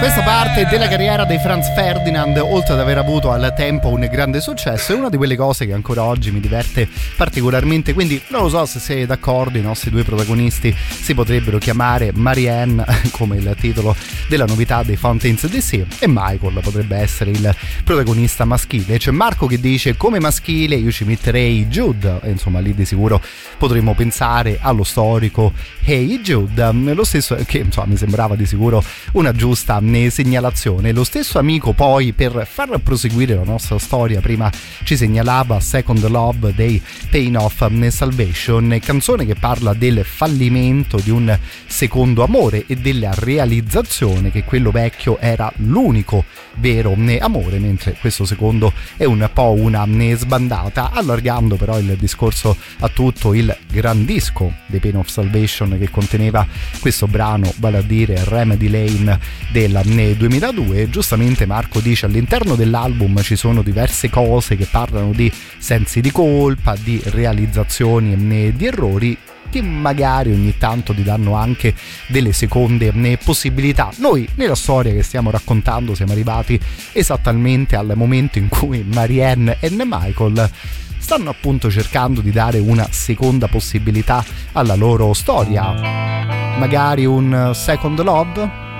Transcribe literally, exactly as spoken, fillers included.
Questa parte della carriera dei Franz Ferdinand, oltre ad aver avuto al tempo un grande successo, è una di quelle cose che ancora oggi mi diverte particolarmente, quindi non lo so se siete d'accordo, i nostri due protagonisti si potrebbero chiamare Marianne, come il titolo della novità dei Fountains D C, e Michael potrebbe essere il protagonista maschile. C'è Marco che dice: come maschile io ci metterei Jude, e insomma lì di sicuro potremmo pensare allo storico Hey Jude, lo stesso, che insomma mi sembrava di sicuro una giusta segnalazione. Lo stesso amico poi, per far proseguire la nostra storia, prima ci segnalava Second Love dei Pain of Salvation, canzone che parla del fallimento di un secondo amore e della realizzazione che quello vecchio era l'unico vero amore, mentre questo secondo è un po' una sbandata, allargando però il discorso a tutto il gran disco dei Pain of Salvation che conteneva questo brano, vale a dire Remedy Lane del duemiladue. Giustamente Marco dice: all'interno dell'album ci sono diverse cose che parlano di sensi di colpa, di realizzazioni e di errori che magari ogni tanto ti danno anche delle seconde possibilità. Noi nella storia che stiamo raccontando siamo arrivati esattamente al momento in cui Marianne e Michael stanno appunto cercando di dare una seconda possibilità alla loro storia, magari un second love.